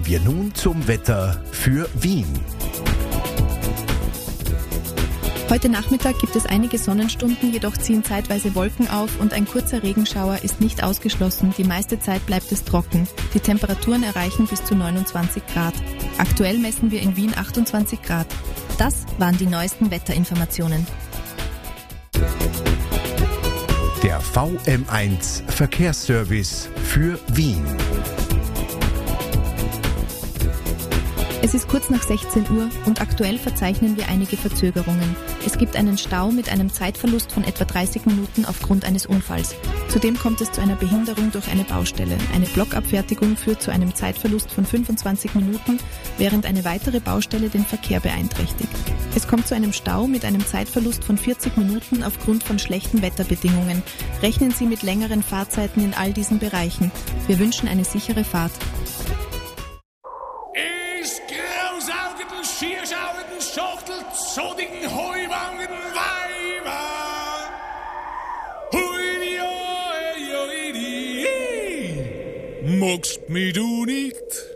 Kommen wir nun zum Wetter für Wien. Heute Nachmittag gibt es einige Sonnenstunden, jedoch ziehen zeitweise Wolken auf und ein kurzer Regenschauer ist nicht ausgeschlossen. Die meiste Zeit bleibt es trocken. Die Temperaturen erreichen bis zu 29 Grad. Aktuell messen wir in Wien 28 Grad. Das waren die neuesten Wetterinformationen. Der VM1 Verkehrsservice für Wien. Es ist kurz nach 16 Uhr und aktuell verzeichnen wir einige Verzögerungen. Es gibt einen Stau mit einem Zeitverlust von etwa 30 Minuten aufgrund eines Unfalls. Zudem kommt es zu einer Behinderung durch eine Baustelle. Eine Blockabfertigung führt zu einem Zeitverlust von 25 Minuten, während eine weitere Baustelle den Verkehr beeinträchtigt. Es kommt zu einem Stau mit einem Zeitverlust von 40 Minuten aufgrund von schlechten Wetterbedingungen. Rechnen Sie mit längeren Fahrzeiten in all diesen Bereichen. Wir wünschen eine sichere Fahrt. Schierschauenden, Schachtel, zodigen, Heuwangen, Weiber. Hui, oi, oi, magst mich du nicht?